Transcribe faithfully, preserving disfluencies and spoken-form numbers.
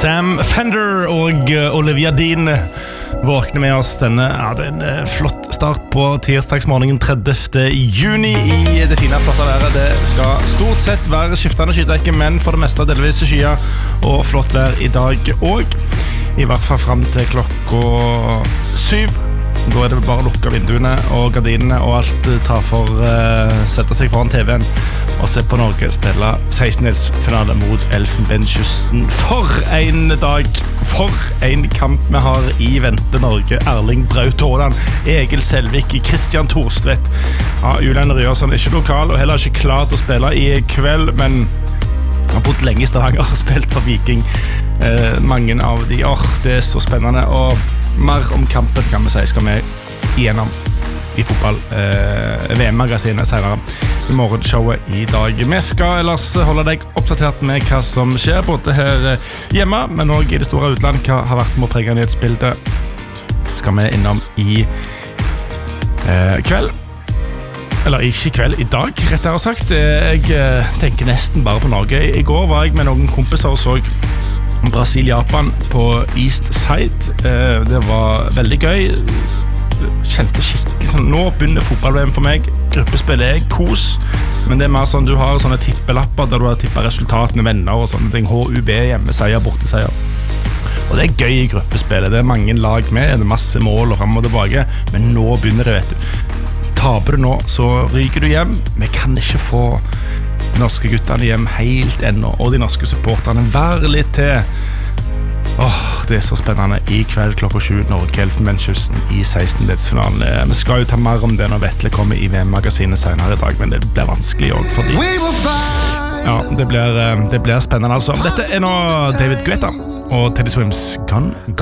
Sam Fender og Olivia Dean våkner med oss denne. Ja, det er en flott start på tirsdagsmorgenen tredivte juni i det fine flotte været. Det skal stort sett være skiftende skydekke, men for det meste delvis skyer og flott vær i dag og i hvert fall frem til klokka syv. Da er det bare å lukke vinduene og gardinene og alt ta for uh, sette seg foran T V-en og se på Norge spille sekstendelsfinale mot Elfenbenskysten. For en dag, for en kamp vi har i vente Norge. Erling Braut Haaland, Egil Selvik, Christian Thorstvedt. Ja, Julian Ryerson er ikke lokal og heller ikke klar til å spille i kveld, men han har bodd lenge i Stavanger og spilt på Viking. Eh, mange av de, åh, det er så spennende. Og mer om kampen kan vi si skal vi igjennom i fotball eh, V M-magasinet senere i morgenshowet i dag. Vi skal ellers holde deg oppdatert med hva som skjer både her hjemme, men også i det store utland. Hva har vært med å prege nyhetsbildet skal vi innom i eh, kveld. Eller ikke i kveld, i dag, rett og sagt. Jeg eh, tenker nesten bare på Norge. I går var jeg med noen kompiser og så Brasil-Japan på East Side. Eh, det var veldig gøy. Kjente skikkelig sånn, nå begynner fotball-V M for meg. Gruppespill er kos, men det er mer sånn, du har sånne tippelapper der du har tippet resultatene, venner og sånne ting. H U B, hjemmeseier, borteseier. Og det er gøy i gruppespillet. Det er mange lag med, det er masse mål og frem og tilbake, men nå begynner det, vet du. Taper du nå, så ryker du hjem. Vi kan ikke få de norske guttene hjem helt ennå, og de norske supporterne være litt til. Åh, det er så spennende. I kveld klokka sju, Norge Elfenbenskysten i sekstendelsfinalen. Vi skal jo ta mer om det når Vetle kommer i V M-magasinet senere i dag, men det blir vanskelig også, fordi ja, det blir, det blir spennende altså. Dette er nå David Guetta og Teddy Swims Gone